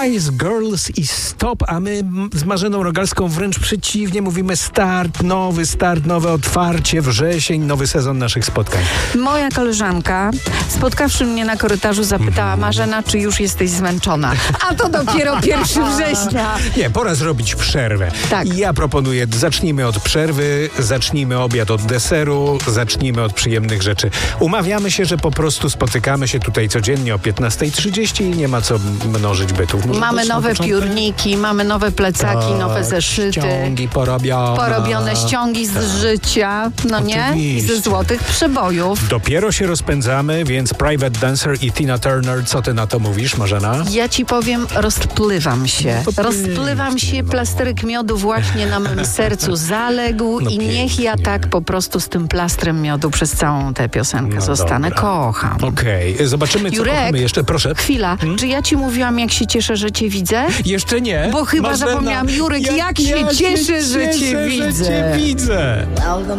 Spice Girls i Stop, a my z Marzeną Rogalską wręcz przeciwnie mówimy start, nowe otwarcie, wrzesień, nowy sezon naszych spotkań. Moja koleżanka, spotkawszy mnie na korytarzu, zapytała: Marzena, czy już jesteś zmęczona? A to dopiero 1 września. Nie, pora zrobić przerwę. Tak. I ja proponuję, zacznijmy od przerwy, zacznijmy obiad od deseru, zacznijmy od przyjemnych rzeczy. Umawiamy się, że po prostu spotykamy się tutaj codziennie o 15:30 i nie ma co mnożyć bytów. Mamy nowe piórniki, mamy nowe plecaki, nowe zeszyty. Ściągi Porobione ściągi z życia, no nie? I ze złotych przebojów. Dopiero się rozpędzamy, więc Private Dancer i Tina Turner, co ty na to mówisz, Marzena? Ja ci powiem, rozpływam się. Rozpływam się, plasterek miodu właśnie na mym sercu zaległ i niech ja tak po prostu z tym plastrem miodu przez całą tę piosenkę zostanę. Dobra. Kocham. Okej, zobaczymy, co Jurek, kochamy jeszcze. Proszę. Chwila, czy ja ci mówiłam, jak się cieszę, że cię widzę? Jeszcze nie. Bo chyba Marzena, zapomniałam. Jurek, jak się cieszę, że cię widzę.